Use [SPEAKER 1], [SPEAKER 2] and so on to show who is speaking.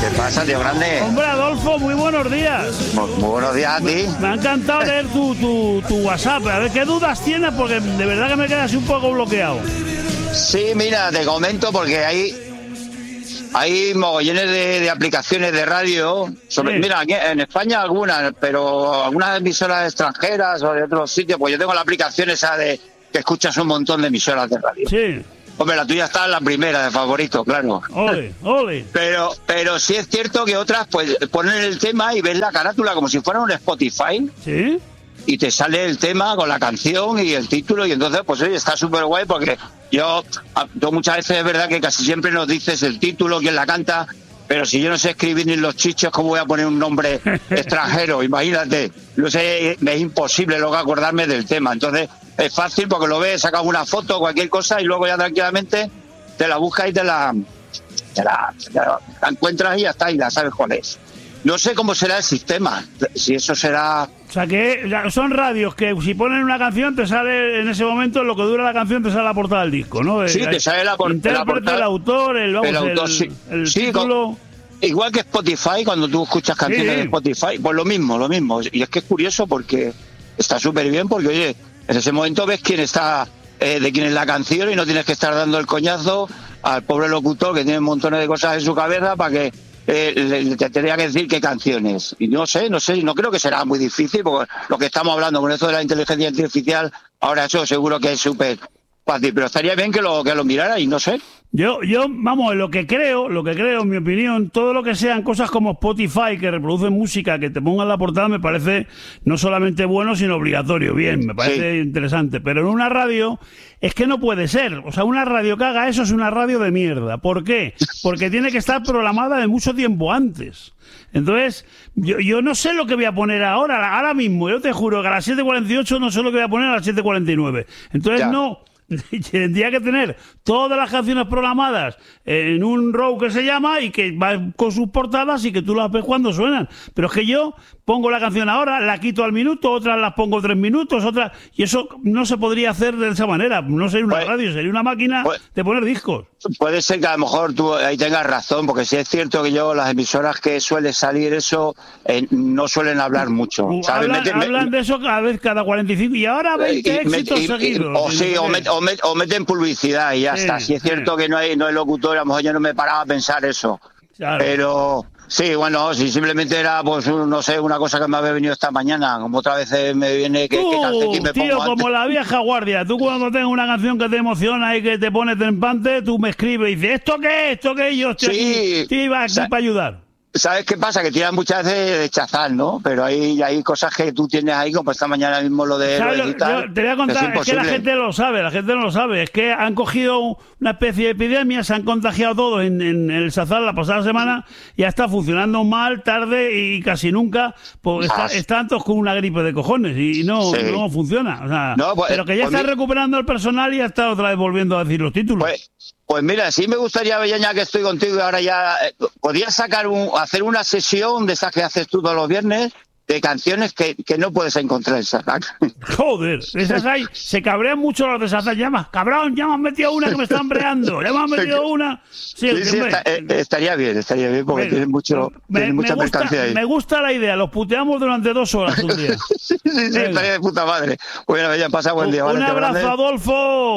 [SPEAKER 1] ¿Qué pasa, tío grande?
[SPEAKER 2] Hombre, Adolfo, muy buenos días.
[SPEAKER 1] Muy buenos días a ti.
[SPEAKER 2] Me ha encantado leer tu WhatsApp. A ver, ¿qué dudas tienes? Porque de verdad que me quedas un poco bloqueado.
[SPEAKER 1] Sí, mira, te comento porque hay mogollones de aplicaciones de radio. Mira, aquí en España algunas, pero algunas emisoras extranjeras o de otros sitios, pues yo tengo la aplicación esa de que escuchas un montón de emisoras de radio.
[SPEAKER 2] Sí.
[SPEAKER 1] Hombre, la tuya está en la primera de favorito, claro.
[SPEAKER 2] Ole, ole.
[SPEAKER 1] Pero sí es cierto que otras, pues, ponen el tema y ves la carátula como si fuera un Spotify.
[SPEAKER 2] Sí.
[SPEAKER 1] Y te sale el tema con la canción y el título, y entonces, pues oye, está súper guay porque yo muchas veces es verdad que casi siempre nos dices el título, quién la canta, pero si yo no sé escribir ni los chichos, ¿cómo voy a poner un nombre extranjero? Imagínate, no sé, es imposible luego acordarme del tema. Entonces es fácil porque lo ves, sacas una foto, cualquier cosa, y luego ya tranquilamente te la buscas y te la encuentras y ya está, y ya sabes cuál es. No sé cómo será el sistema, si eso será...
[SPEAKER 2] O sea, que son radios que si ponen una canción te sale en ese momento, lo que dura la canción te sale la portada del disco, ¿no?
[SPEAKER 1] Sí, te sale la portada.
[SPEAKER 2] El autor, el
[SPEAKER 1] autor, sí.
[SPEAKER 2] El
[SPEAKER 1] sí,
[SPEAKER 2] título...
[SPEAKER 1] Igual que Spotify, cuando tú escuchas canciones de Spotify, pues lo mismo. Y es que es curioso porque está súper bien, porque oye, en ese momento ves quién está, de quién es la canción, y no tienes que estar dando el coñazo al pobre locutor que tiene montones de cosas en su cabeza para que te tendría que decir qué canciones. Y no sé, no creo que será muy difícil, porque lo que estamos hablando con esto de la inteligencia artificial, ahora eso seguro que es súper fácil, pero estaría bien que lo mirara y no sé.
[SPEAKER 2] Yo, vamos, lo que creo, en mi opinión, todo lo que sean cosas como Spotify, que reproducen música, que te pongan la portada, me parece no solamente bueno, sino obligatorio. Bien, me parece interesante. Pero en una radio, es que no puede ser. O sea, una radio que haga eso es una radio de mierda. ¿Por qué? Porque tiene que estar programada de mucho tiempo antes. Entonces, yo no sé lo que voy a poner ahora mismo. Yo te juro que a las 7:48 no sé lo que voy a poner a las 7:49. Entonces, no... Tendría que tener todas las canciones programadas en un row que se llama y que va con sus portadas y que tú las ves cuando suenan. Pero es que yo pongo la canción ahora, la quito al minuto, otras las pongo 3 minutos, otras... Y eso no se podría hacer de esa manera. No sería una radio, sería una máquina de poner discos. Puede ser que a lo mejor tú ahí tengas razón, porque sí es cierto que las emisoras que suele salir eso, no suelen hablar mucho. Hablan de eso cada 45 y ahora 20 éxitos seguidos. O meten publicidad y ya está. Sí es cierto que no hay locutor, a lo mejor yo no me paraba a pensar eso. Claro. Pero... Sí, bueno, si simplemente era, pues, no sé, una cosa que me había venido esta mañana, como otra vez me viene que calcetín me pongo antes. Como la vieja guardia, tú cuando tengas una canción que te emociona y que te pone trempante, tú me escribes y dices, ¿esto qué? ¿Esto qué? Yo estoy aquí iba aquí para ayudar. ¿Sabes qué pasa? Que tiran muchas veces de chazal, ¿no? Pero hay cosas que tú tienes ahí, como esta mañana mismo lo de digital. Te voy a contar, es que la gente no lo sabe, es que han cogido una especie de epidemia, se han contagiado todos en el Sazal la pasada semana, y ya está funcionando mal, tarde y casi nunca, pues están todos con una gripe de cojones y no funciona. O sea, pero que ya está recuperando el personal y ya está otra vez volviendo a decir los títulos. Pues mira, sí me gustaría, Bellaña, que estoy contigo y ahora ya... podrías hacer una sesión de esas que haces tú todos los viernes de canciones que no puedes encontrar en Sazal. Joder, esas hay... Se cabrean mucho los de Sazal. Cabrón, ya me han metido una que me están breando. Ya me han metido una... Sí, estaría bien porque tienen mucha mercancía ahí. Me gusta la idea, los puteamos durante 2 horas un día. Sí, estaría de puta madre. Bueno, Bella, pasa buen día. Un abrazo, Adolfo.